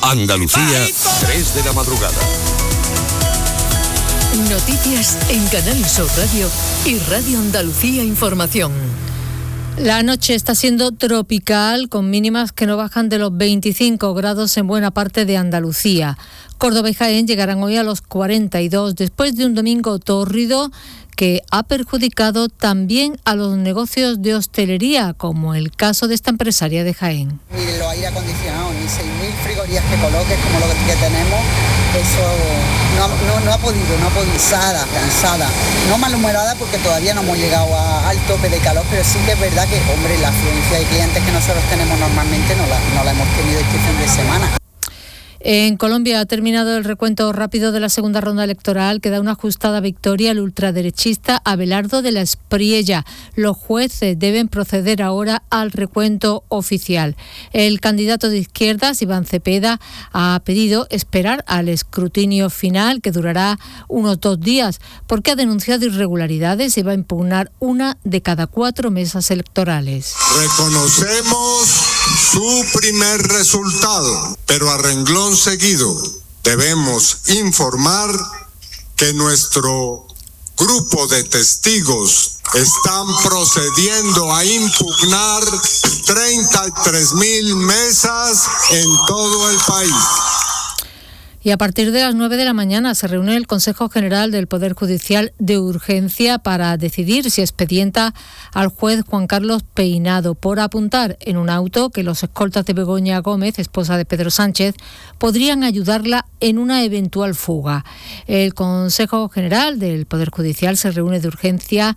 Andalucía, 3 de la madrugada. Noticias en Canal Sur Radio y Radio Andalucía Información. La noche está siendo tropical, con mínimas que no bajan de los 25 grados en buena parte de Andalucía. Córdoba y Jaén llegarán hoy a los 42, después de un domingo tórrido que ha perjudicado también a los negocios de hostelería, como el caso de esta empresaria de Jaén. Ni los aire acondicionados, ni 6.000 frigorías que coloques como lo que tenemos, eso no ha podido, cansada, no malhumorada porque todavía no hemos llegado al tope de calor, pero sí que es verdad que, hombre, la afluencia de clientes que nosotros tenemos normalmente no la hemos tenido este fin de semana. En Colombia ha terminado el recuento rápido de la segunda ronda electoral, que da una ajustada victoria al ultraderechista Abelardo de la Espriella. Los jueces deben proceder ahora al recuento oficial. El candidato de izquierdas, Iván Cepeda, ha pedido esperar al escrutinio final, que durará unos 2 días, porque ha denunciado irregularidades y va a impugnar una de cada 4 mesas electorales. Reconocemos su primer resultado, pero a renglón seguido debemos informar que nuestro grupo de testigos están procediendo a impugnar 33.000 mesas en todo el país. Y a partir de las 9 de la mañana se reúne el Consejo General del Poder Judicial de urgencia para decidir si expedienta al juez Juan Carlos Peinado por apuntar en un auto que los escoltas de Begoña Gómez, esposa de Pedro Sánchez, podrían ayudarla en una eventual fuga. El Consejo General del Poder Judicial se reúne de urgencia,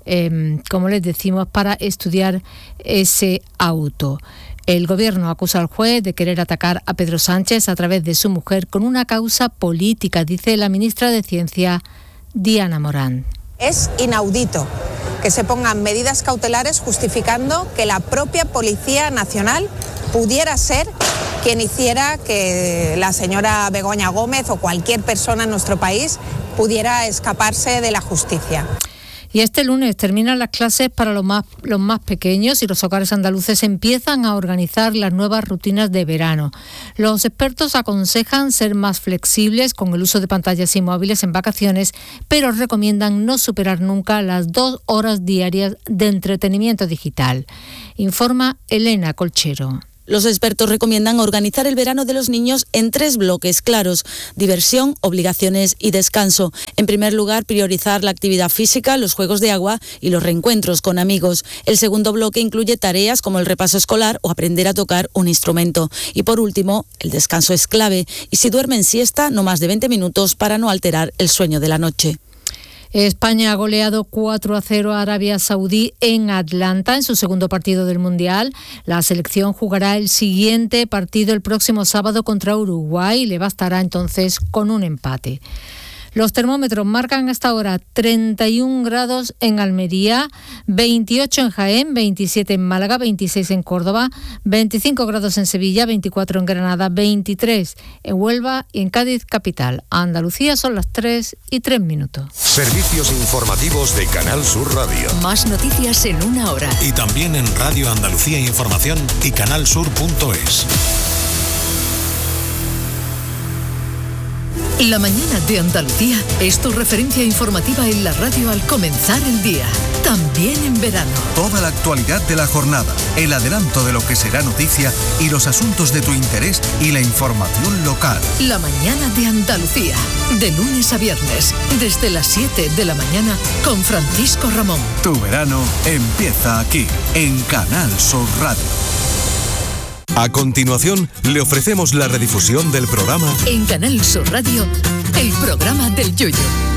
como les decimos, para estudiar ese auto. El Gobierno acusa al juez de querer atacar a Pedro Sánchez a través de su mujer con una causa política, dice la ministra de Ciencia, Diana Morán. Es inaudito que se pongan medidas cautelares justificando que la propia Policía Nacional pudiera ser quien hiciera que la señora Begoña Gómez o cualquier persona en nuestro país pudiera escaparse de la justicia. Y este lunes terminan las clases para los más pequeños y los hogares andaluces empiezan a organizar las nuevas rutinas de verano. Los expertos aconsejan ser más flexibles con el uso de pantallas y móviles en vacaciones, pero recomiendan no superar nunca las 2 horas diarias de entretenimiento digital. Informa Elena Colchero. Los expertos recomiendan organizar el verano de los niños en 3 bloques claros: diversión, obligaciones y descanso. En primer lugar, priorizar la actividad física, los juegos de agua y los reencuentros con amigos. El segundo bloque incluye tareas como el repaso escolar o aprender a tocar un instrumento. Y por último, el descanso es clave. Y si duermen siesta, no más de 20 minutos para no alterar el sueño de la noche. España ha goleado 4-0 a Arabia Saudí en Atlanta en su segundo partido del Mundial. La selección jugará el siguiente partido el próximo sábado contra Uruguay y le bastará entonces con un empate. Los termómetros marcan hasta ahora 31 grados en Almería, 28 en Jaén, 27 en Málaga, 26 en Córdoba, 25 grados en Sevilla, 24 en Granada, 23 en Huelva y en Cádiz capital. Andalucía son las 3:03. Servicios informativos de Canal Sur Radio. Más noticias en 1 hora. Y también en Radio Andalucía Información y canalsur.es. La mañana de Andalucía es tu referencia informativa en la radio al comenzar el día, también en verano. Toda la actualidad de la jornada, el adelanto de lo que será noticia y los asuntos de tu interés y la información local. La mañana de Andalucía, de lunes a viernes, desde las 7 de la mañana con Francisco Ramón. Tu verano empieza aquí, en Canal Sur Radio. A continuación, le ofrecemos la redifusión del programa En Canal Sur Radio, el programa del Yoyo.